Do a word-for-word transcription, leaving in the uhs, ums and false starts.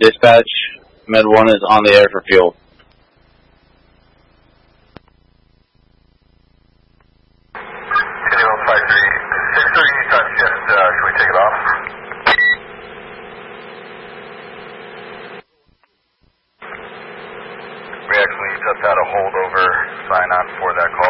Dispatch, Med one is on the air for fuel. Continuum five three six three, time shift, uh, should we take it off? We actually just had a holdover sign on for that call.